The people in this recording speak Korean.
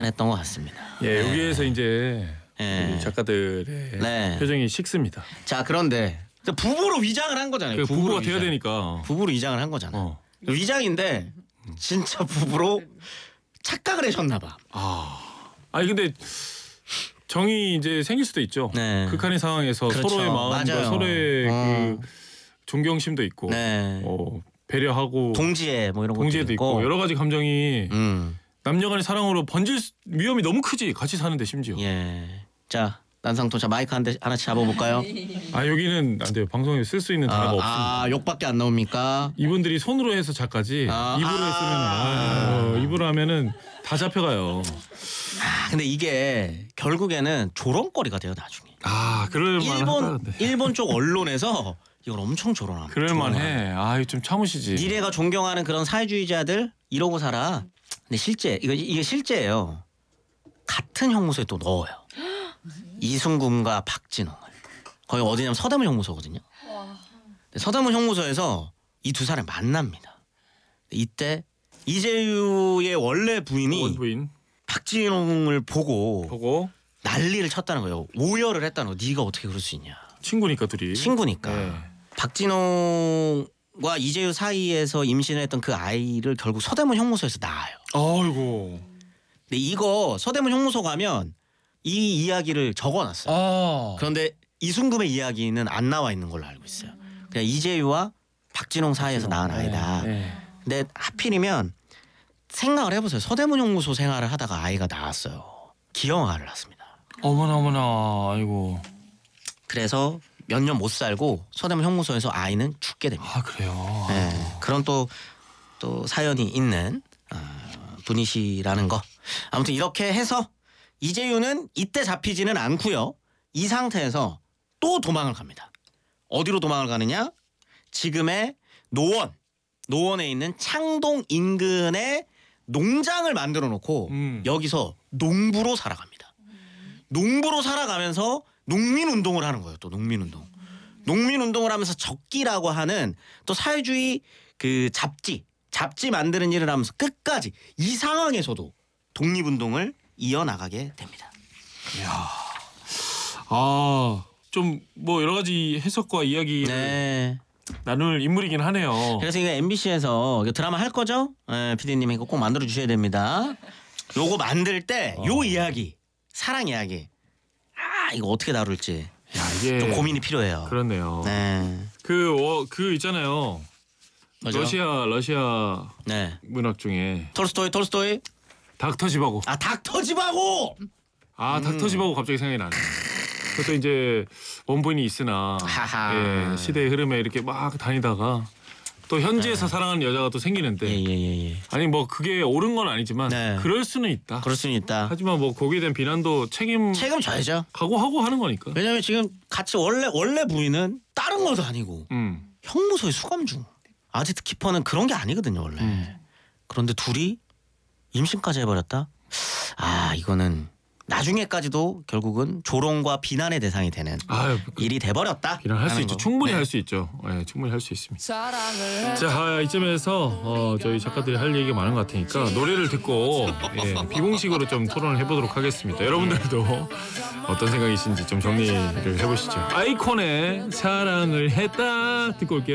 했던 것 같습니다. 예, 네. 여기에서 이제 네. 우리 작가들의 네. 표정이 식습니다. 자, 그런데 부부로 위장을 한 거잖아요. 그 부부가 위장. 돼야 되니까. 부부로 위장을 한 거잖아. 위장인데 진짜 부부로 착각을 하셨나 봐. 아니 근데 정이 이제 생길 수도 있죠. 네. 극한의 상황에서 그렇죠. 서로의 마음과 맞아요. 서로의 그 존경심도 있고 네. 배려하고 동지애 뭐 이런 것도 동지애도 있고 여러 가지 감정이 남녀간의 사랑으로 번질 위험이 너무 크지. 같이 사는데 심지어. 예. 자, 난상토 자 마이크 한 대 하나씩 잡아볼까요? 아 여기는 안 돼요. 방송에 쓸 수 있는 단어가 없습니다. 욕밖에 안 나옵니까? 이분들이 손으로 해서 작가지 입으로 했으면 입으로 하면은 다 잡혀가요. 근데 이게 결국에는 조롱거리가 돼요 나중에. 그럴 만하다는데. 일본 쪽 언론에서 이걸 엄청 조롱합니다. 그럴 만해. 이거 좀 참으시지. 니네가 존경하는 그런 사회주의자들 이러고 살아. 근데 실제 이게 실제예요. 같은 형무소에 또 넣어요. 이순금과 박진홍을. 거기 어디냐면 서대문 형무소거든요. 서대문 형무소에서 이 두 사람이 만납니다. 이때 이재유의 원래 부인이 원부인 박진홍을 보고 난리를 쳤다는 거예요. 오열을 했다는 거예요. 네가 어떻게 그럴 수 있냐. 친구니까 둘이. 친구니까. 네. 박진홍과 이재유 사이에서 임신을 했던 그 아이를 결국 서대문 형무소에서 낳아요. 아이고. 근데 이거 서대문 형무소 가면 이 이야기를 적어놨어요. 그런데 이순금의 이야기는 안 나와 있는 걸로 알고 있어요. 그냥 이재유와 박진홍 사이에서 낳은 아이다. 근데 하필이면 생각을 해보세요. 서대문 형무소 생활을 하다가 아이가 나왔어요. 기형아를 낳습니다. 어머나 아이고. 그래서 몇 년 못 살고 서대문 형무소에서 아이는 죽게 됩니다. 그래요. 네, 그런 또 사연이 있는 분이시라는 거. 아무튼 이렇게 해서 이재유는 이때 잡히지는 않고요. 이 상태에서 또 도망을 갑니다. 어디로 도망을 가느냐? 지금의 노원에 있는 창동 인근에 농장을 만들어 놓고 여기서 농부로 살아갑니다. 농부로 살아가면서 농민운동을 하는 거예요. 또 농민운동. 농민운동을 하면서 적기라고 하는 또 사회주의 그 잡지 만드는 일을 하면서 끝까지 이 상황에서도 독립운동을 이어나가게 됩니다. 이야. 좀 뭐 여러 가지 해석과 이야기 나눌 인물이긴 하네요. 그래서 이거 MBC에서 드라마 할 거죠? PD님이 이거 꼭 만들어 주셔야 됩니다. 요거 만들 때 요 이야기, 사랑 이야기. 이거 어떻게 다룰지 이게 좀 고민이 필요해요. 그렇네요. 네. 그 있잖아요. 뭐죠? 러시아 네. 문학 중에 톨스토이. 닥터지바고. 닥터지바고. 닥터지바고 갑자기 생각이 나네. 그것도 이제 원본이 있으나 시대의 흐름에 이렇게 막 다니다가 또 현지에서 사랑하는 여자가 또 생기는데 아니 뭐 그게 옳은 건 아니지만 그럴 수는 있다. 그럴 수는 있다. 하지만 뭐 거기에 대한 비난도 책임져야죠. 각오하고 하는 거니까. 왜냐면 지금 같이 원래 부인은 다른 것도 아니고 형무소에 수감 중. 아지트 키퍼는 그런 게 아니거든요 원래. 그런데 둘이 임신까지 해버렸다. 이거는 나중에까지도 결국은 조롱과 비난의 대상이 되는 일이 돼버렸다. 비난할 수 있죠. 충분히 할 수 있죠. 충분히 할 수 있습니다. 자, 이쯤에서 저희 작가들이 할 얘기가 많은 것 같으니까 노래를 듣고 비공식으로 좀 토론을 해보도록 하겠습니다. 여러분들도 어떤 생각이신지 좀 정리를 해보시죠. 아이콘의 사랑을 했다 듣고 올게요.